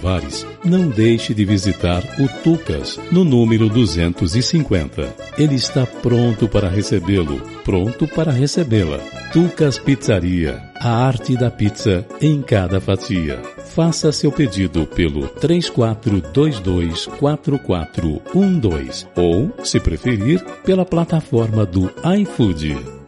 Tavares, não deixe de visitar o Tucas, no número 250. Ele está pronto para recebê-lo, pronto para recebê-la. Tucas Pizzaria, a arte da pizza em cada fatia. Faça seu pedido pelo 34224412 ou, se preferir, pela plataforma do iFood.